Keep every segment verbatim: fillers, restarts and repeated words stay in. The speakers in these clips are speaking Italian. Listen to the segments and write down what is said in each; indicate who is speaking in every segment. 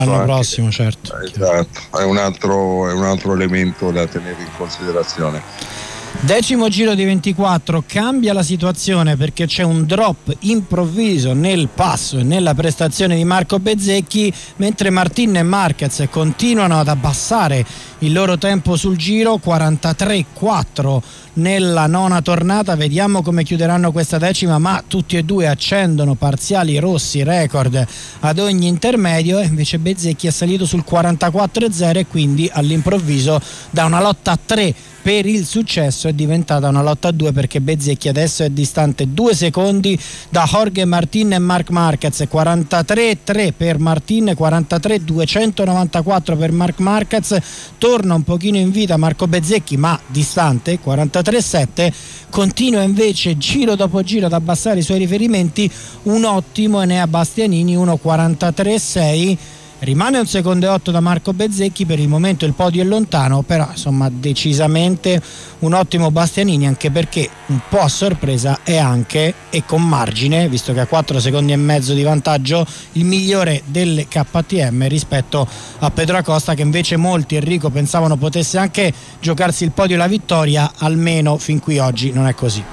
Speaker 1: L'anno prossimo, certo.
Speaker 2: Esatto, è un altro, è un altro elemento da tenere in considerazione.
Speaker 1: Decimo giro di ventiquattro, cambia la situazione perché c'è un drop improvviso nel passo e nella prestazione di Marco Bezzecchi, mentre Martin e Marquez continuano ad abbassare il loro tempo sul giro, quarantatré quattro nella nona tornata. Vediamo come chiuderanno questa decima, ma tutti e due accendono parziali rossi record ad ogni intermedio, e invece Bezzecchi è salito sul quarantaquattro zero e quindi all'improvviso da una lotta a tre per il successo è diventata una lotta a due, perché Bezzecchi adesso è distante due secondi da Jorge Martin e Marc Marquez. Quarantatré tre per Martin, quarantatré duecentonovantaquattro per Marc Marquez. Torna un pochino in vita Marco Bezzecchi, ma distante, quarantatré sette. Continua invece giro dopo giro ad abbassare i suoi riferimenti un ottimo Enea Bastianini, uno quarantatré sei. Rimane un secondo e otto da Marco Bezzecchi, per il momento il podio è lontano, però insomma decisamente un ottimo Bastianini, anche perché un po' a sorpresa è anche, e con margine, visto che ha quattro secondi e mezzo di vantaggio, il migliore delle K T M rispetto a Pedro Acosta, che invece molti, Enrico, pensavano potesse anche giocarsi il podio e la vittoria, almeno fin qui oggi non è così.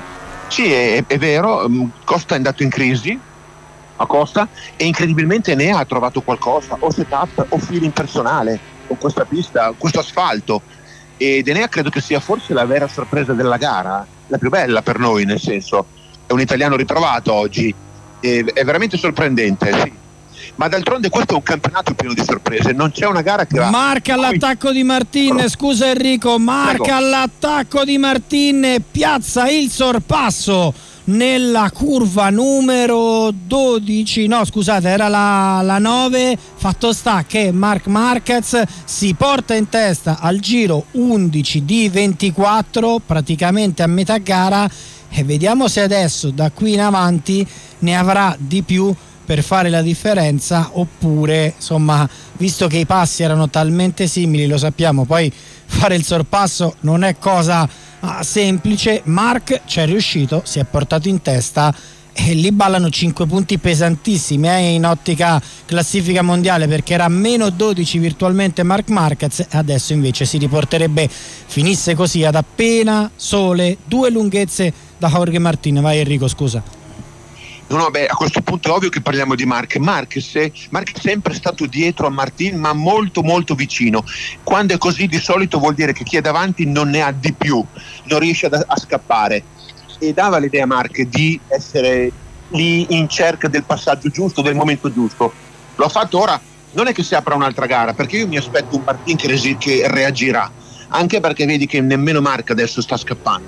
Speaker 3: Sì, è, è vero, Costa è andato in crisi, Acosta, e incredibilmente ne ha trovato qualcosa, o setup o feeling personale con questa pista, questo asfalto, ed Enea credo che sia forse la vera sorpresa della gara, la più bella per noi, nel senso è un italiano ritrovato oggi, è, è veramente sorprendente, sì. Ma d'altronde questo è un campionato pieno di sorprese, non c'è una gara che va...
Speaker 1: Marca all'attacco di Martin, scusa Enrico, marca Prego. all'attacco di Martin, piazza il sorpasso nella curva numero dodici, no scusate era la, la nove. Fatto sta che Marc Marquez si porta in testa al giro undici di ventiquattro, praticamente a metà gara, e vediamo se adesso da qui in avanti ne avrà di più per fare la differenza, oppure insomma, visto che i passi erano talmente simili, lo sappiamo, poi fare il sorpasso non è cosa ah, semplice. Marc ci è riuscito, si è portato in testa, e lì ballano cinque punti pesantissimi eh, in ottica classifica mondiale, perché era meno dodici virtualmente Marc Marquez, e adesso invece si riporterebbe, finisse così, ad appena sole due lunghezze da Jorge Martin. Vai Enrico, scusa.
Speaker 3: No, no, beh, a questo punto è ovvio che parliamo di Marc. Marquez è, Marc è sempre stato dietro a Martin, ma molto molto vicino. Quando è così di solito vuol dire che chi è davanti non ne ha di più, non riesce a, a scappare, e dava l'idea a Marc di essere lì in cerca del passaggio giusto, del momento giusto. Lo ha fatto. Ora non è che si apra un'altra gara, perché io mi aspetto un Martin che, resi- che reagirà, anche perché vedi che nemmeno Marc adesso sta scappando,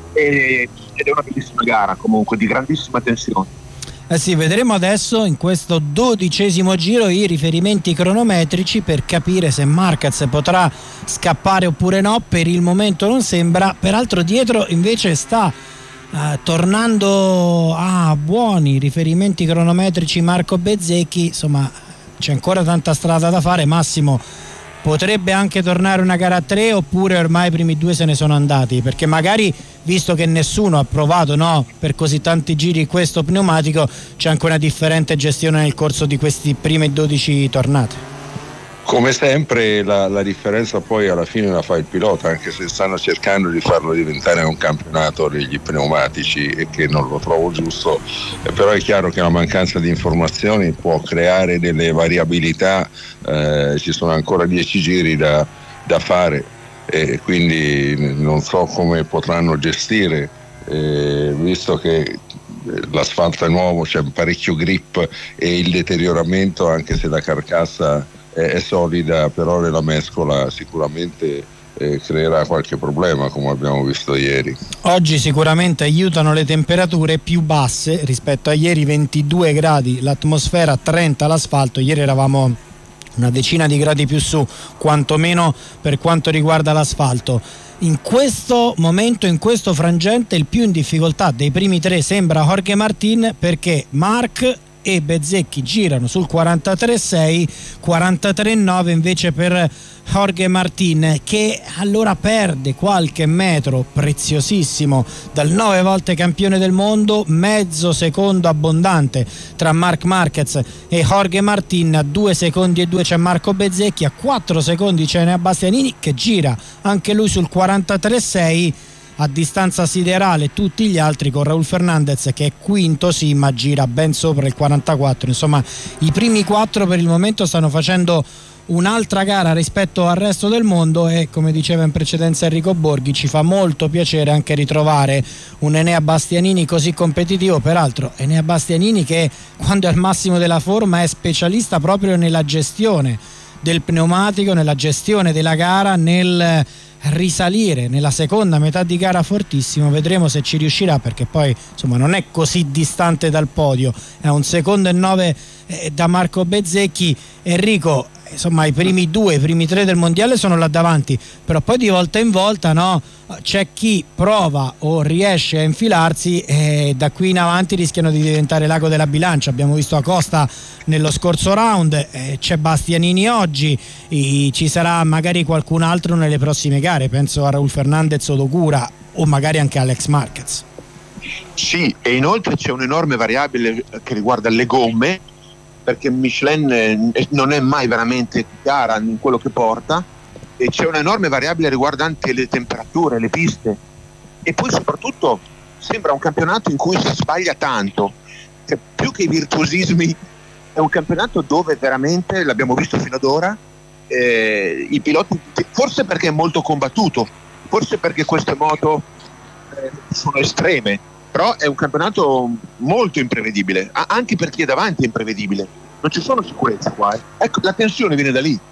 Speaker 3: e, ed è una bellissima gara comunque, di grandissima tensione.
Speaker 1: Eh sì, vedremo adesso in questo dodicesimo giro i riferimenti cronometrici per capire se Marquez potrà scappare oppure no. Per il momento non sembra, peraltro dietro invece sta eh, tornando a buoni riferimenti cronometrici Marco Bezzecchi. Insomma, c'è ancora tanta strada da fare. Massimo, potrebbe anche tornare una gara a tre, oppure ormai i primi due se ne sono andati, perché magari, visto che nessuno ha provato no, per così tanti giri questo pneumatico, c'è anche una differente gestione nel corso di questi prime dodici tornate.
Speaker 2: Come sempre la, la differenza poi alla fine la fa il pilota, anche se stanno cercando di farlo diventare un campionato degli pneumatici, e che non lo trovo giusto, eh, però è chiaro che la mancanza di informazioni può creare delle variabilità. Eh, ci sono ancora dieci giri da, da fare, e quindi non so come potranno gestire, eh, visto che l'asfalto è nuovo, c'è parecchio grip, e il deterioramento, anche se la carcassa è solida, però nella mescola sicuramente eh, creerà qualche problema, come abbiamo visto ieri.
Speaker 1: Oggi sicuramente aiutano le temperature più basse rispetto a ieri, ventidue gradi l'atmosfera, trenta l'asfalto. Ieri eravamo una decina di gradi più su, quantomeno per quanto riguarda l'asfalto. In questo momento, in questo frangente, il più in difficoltà dei primi tre sembra Jorge Martin, perché Marc e Bezzecchi girano sul quarantatré sei, quarantatré nove invece per Jorge Martin, che allora perde qualche metro preziosissimo dal nove volte campione del mondo, mezzo secondo abbondante tra Marc Marquez e Jorge Martin. A due secondi e due c'è Marco Bezzecchi, a quattro secondi c'è Enea Bastianini che gira anche lui sul quarantatré sei, a distanza siderale tutti gli altri, con Raúl Fernández che è quinto sì, ma gira ben sopra il quarantaquattro. Insomma, i primi quattro per il momento stanno facendo un'altra gara rispetto al resto del mondo, e come diceva in precedenza Enrico Borghi, ci fa molto piacere anche ritrovare un Enea Bastianini così competitivo. Peraltro Enea Bastianini che quando è al massimo della forma è specialista proprio nella gestione del pneumatico, nella gestione della gara, nel risalire nella seconda metà di gara fortissimo. Vedremo se ci riuscirà, perché poi insomma non è così distante dal podio, è un secondo e nove eh, da Marco Bezzecchi. Enrico, insomma i primi due, i primi tre del mondiale sono là davanti, però poi di volta in volta no, c'è chi prova o riesce a infilarsi e da qui in avanti rischiano di diventare l'ago della bilancia. Abbiamo visto Acosta nello scorso round, eh, c'è Bastianini oggi, i, ci sarà magari qualcun altro nelle prossime gare, penso a Raúl Fernández o Dogura o magari anche Alex Marquez.
Speaker 3: Sì, e inoltre c'è un'enorme variabile che riguarda le gomme, perché Michelin non è mai veramente chiara in quello che porta, e c'è un'enorme variabile riguardante le temperature, le piste, e poi soprattutto sembra un campionato in cui si sbaglia tanto, cioè, più che i virtuosismi è un campionato dove veramente, l'abbiamo visto fino ad ora, eh, i piloti, forse perché è molto combattuto, forse perché queste moto eh, sono estreme, però è un campionato molto imprevedibile, anche per chi è davanti è imprevedibile, non ci sono sicurezze qua, eh. Ecco, la tensione viene da lì.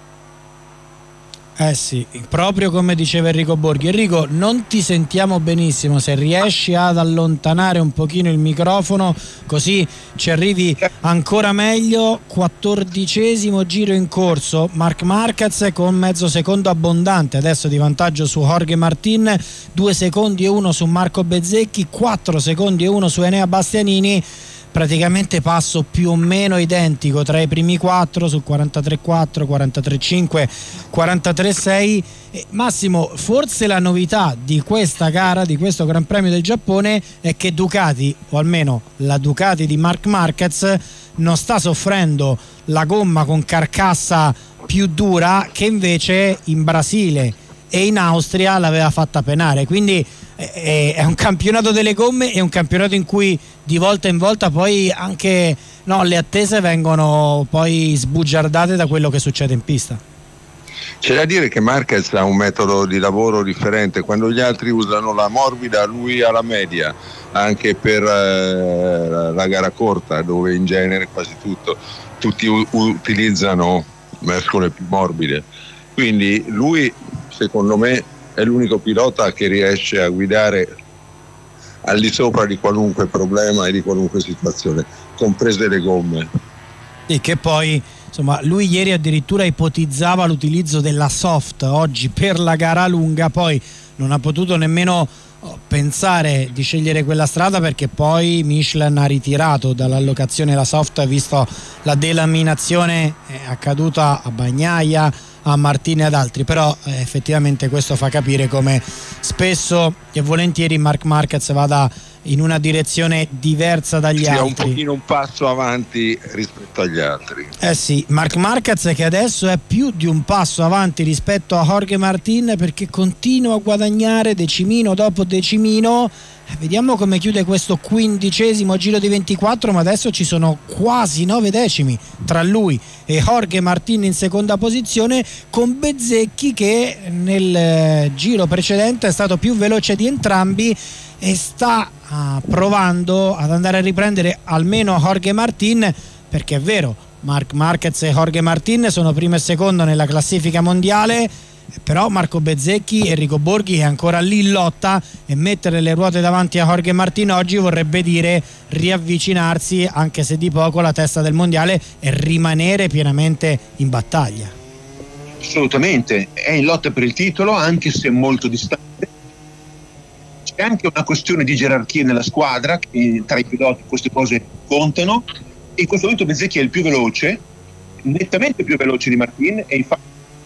Speaker 1: Eh sì, proprio come diceva Enrico Borghi. Enrico, non ti sentiamo benissimo, se riesci ad allontanare un pochino il microfono così ci arrivi ancora meglio. Quattordicesimo giro in corso, Marc Marquez con mezzo secondo abbondante adesso di vantaggio su Jorge Martin, due secondi e uno su Marco Bezzecchi, quattro secondi e uno su Enea Bastianini. Praticamente passo più o meno identico tra i primi quattro sul quarantatré quattro, quarantatré cinque, quarantatré sei. E Massimo, forse la novità di questa gara, di questo Gran Premio del Giappone, è che Ducati, o almeno la Ducati di Marc Marquez, non sta soffrendo la gomma con carcassa più dura che invece in Brasile e in Austria l'aveva fatta penare. Quindi è un campionato delle gomme, è un campionato in cui di volta in volta poi anche no, le attese vengono poi sbugiardate da quello che succede in pista.
Speaker 2: C'è da dire che Marquez ha un metodo di lavoro differente, quando gli altri usano la morbida lui ha la media, anche per eh, la gara corta, dove in genere quasi tutto tutti u- utilizzano mescole più morbide, quindi lui secondo me è l'unico pilota che riesce a guidare al di sopra di qualunque problema e di qualunque situazione, comprese le gomme.
Speaker 1: E che poi insomma lui ieri addirittura ipotizzava l'utilizzo della soft oggi per la gara lunga, poi non ha potuto nemmeno pensare di scegliere quella strada perché poi Michelin ha ritirato dall'allocazione la soft, visto la delaminazione accaduta a Bagnaia, a Martin e ad altri. Però eh, effettivamente questo fa capire come spesso e volentieri Marc Marquez vada in una direzione diversa dagli
Speaker 2: sia
Speaker 1: altri,
Speaker 2: un pochino un passo avanti rispetto agli altri.
Speaker 1: Eh sì, Marc Marquez che adesso è più di un passo avanti rispetto a Jorge Martin, perché continua a guadagnare decimino dopo decimino. Vediamo come chiude questo quindicesimo giro di ventiquattro, ma adesso ci sono quasi nove decimi tra lui e Jorge Martin in seconda posizione, con Bezzecchi che nel giro precedente è stato più veloce di entrambi e sta uh, provando ad andare a riprendere almeno Jorge Martin, perché è vero, Marc Marquez e Jorge Martin sono primo e secondo nella classifica mondiale, però Marco Bezzecchi, Enrico Borghi è ancora lì in lotta, e mettere le ruote davanti a Jorge Martin oggi vorrebbe dire riavvicinarsi, anche se di poco, alla testa del mondiale e rimanere pienamente in battaglia.
Speaker 3: Assolutamente, è in lotta per il titolo, anche se molto distante. C'è anche una questione di gerarchia nella squadra, che tra i piloti queste cose contano, in questo momento Bezzecchi è il più veloce, nettamente più veloce di Martin, e infatti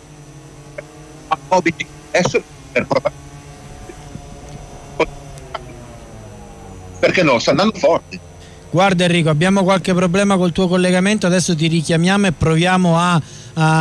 Speaker 3: adesso per provare, perché no, sta andando forte.
Speaker 1: Guarda Enrico, abbiamo qualche problema col tuo collegamento, adesso ti richiamiamo e proviamo a, a